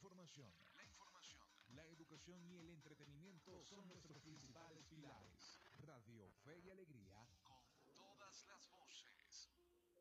información, la educación y el entretenimiento son nuestros principales pilares. Radio Fe y Alegría.